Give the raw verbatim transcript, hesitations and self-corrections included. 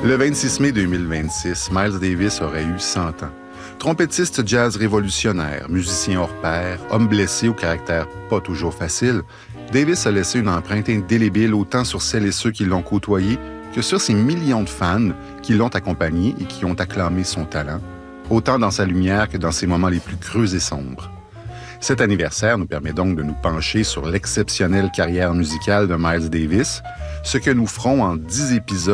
Le vingt-six mai deux mille vingt-six, Miles Davis aurait eu cent ans. Trompettiste jazz révolutionnaire, musicien hors pair, homme blessé au caractère pas toujours facile, Davis a laissé une empreinte indélébile autant sur celles et ceux qui l'ont côtoyé que sur ces millions de fans qui l'ont accompagné et qui ont acclamé son talent, autant dans sa lumière que dans ses moments les plus creux et sombres. Cet anniversaire nous permet donc de nous pencher sur l'exceptionnelle carrière musicale de Miles Davis, ce que nous ferons en dix épisodes